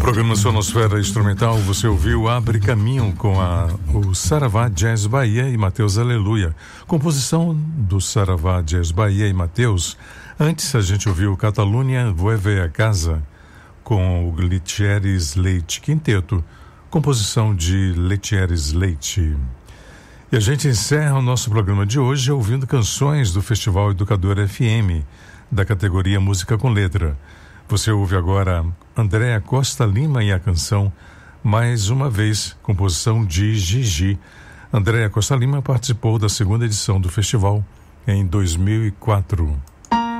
programa Sonosfera Instrumental, você ouviu Abre Caminho com o Saravá Jazz Bahia e Mateus Aleluia. Composição do Saravá Jazz Bahia e Mateus. Antes a gente ouviu Catalunha Vuelve a Casa com o Letieres Leite Quinteto, composição de Letieres Leite. E a gente encerra o nosso programa de hoje ouvindo canções do Festival Educador FM, da categoria Música com Letra. Você ouve agora Andréa Costa Lima e a canção Mais Uma Vez, composição de Gigi. Andréa Costa Lima participou da segunda edição do festival em 2004.